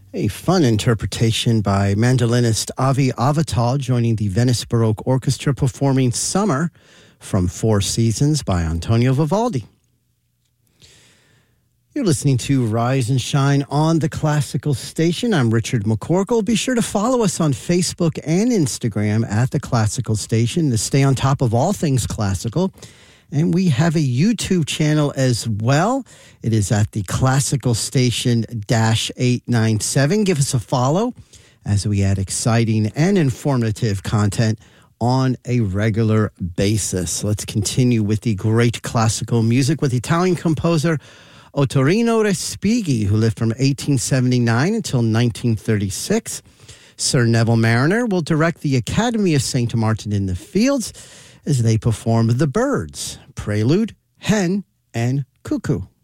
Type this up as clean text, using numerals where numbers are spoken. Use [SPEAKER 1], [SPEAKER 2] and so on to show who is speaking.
[SPEAKER 1] A fun interpretation by mandolinist Avi Avital joining the Venice Baroque Orchestra performing Summer from Four Seasons by Antonio Vivaldi. You're listening to Rise and Shine on the Classical Station. I'm Richard McCorkle. Be sure to follow us on Facebook and Instagram at The Classical Station to stay on top of all things classical. And we have a YouTube channel as well. It is at the Classical Station -897. Give us a follow as we add exciting and informative content on a regular basis. Let's continue with the great classical music with Italian composer Ottorino Respighi, who lived from 1879 until 1936. Sir Neville Marriner will direct the Academy of St. Martin in the Fields as they perform The Birds, Prelude, Hen, and Cuckoo.